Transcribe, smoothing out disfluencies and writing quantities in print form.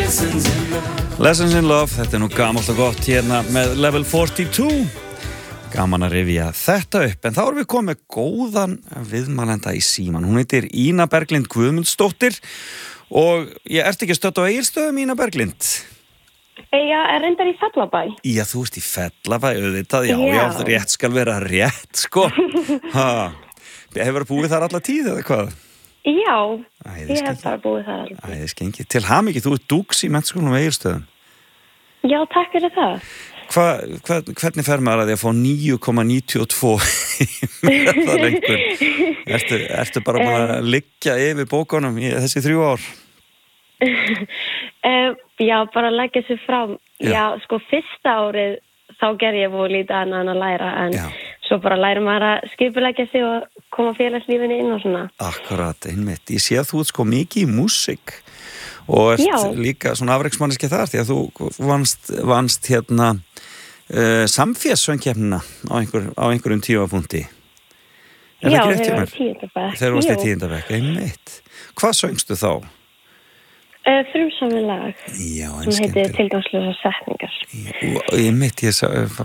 Lessons in Love, þetta nú gamalt og gott hérna með Level 42. Gaman að rifja þetta upp, en þá erum við komið góðan viðmælanda í síman. Hún heitir Ína Berglind Guðmundsdóttir og ég ert ekki stödd á Egilsstöðum, Ína Berglind? Já, reyndar í Fellabæ. Já, þú ert í Fellabæ, auðvitað, já, rétt skal vera rétt, sko. Hefur búið þar alla tíð eða hvað? Já, ég hef bara búið þar alveg. Æðiskengi. Til hamingju, þú ert dúks í Menntaskólanum á Egilsstöðum. Já, takk fyrir það. Hvernig fer maður að því að fá 9,92 í meðalengur? Ertu bara búin að liggja yfir bókunum í þessi 3 ár? Já, bara leggja sér fram. Já, sko, fyrsta árið þá gerði ég búið lítið annað en að læra, en svo bara læra maður að skipuleggja sig og koma félagslífinu inn og svona. Akkurat, einmitt. Ég sé að þú ert sko mikið í músík og ert líka svona afreksmanniski þar, því að þú vannst hérna samfélagssöngkeppnina á einhverjum tímapunkti. Já, þeir eru í 10. bekk. Þeir eru í 10. bekk, einmitt. Hvað söngstu þá? Frumsamleg lag sem heitir Tilgangslösa setningar. Ég